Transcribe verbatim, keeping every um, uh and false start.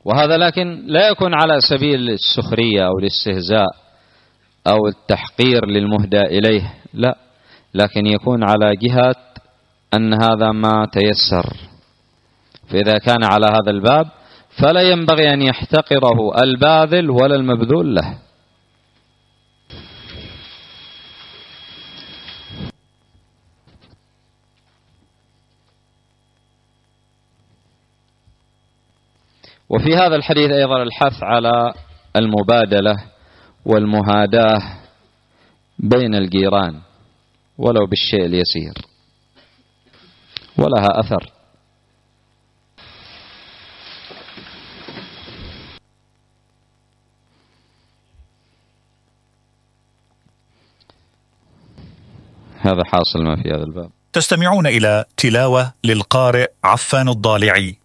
وهذا لكن لا يكون على سبيل السخرية أو الاستهزاء أو التحقير للمهدى إليه، لا، لكن يكون على جهة أن هذا ما تيسر. فإذا كان على هذا الباب فلا ينبغي أن يحتقره الباذل ولا المبذول له. وفي هذا الحديث أيضا الحث على المبادلة والمهاداة بين الجيران ولو بالشيء اليسير، ولها أثر. هذا حاصل ما في هذا الباب. تستمعون إلى تلاوة للقارئ عفان الضالعي.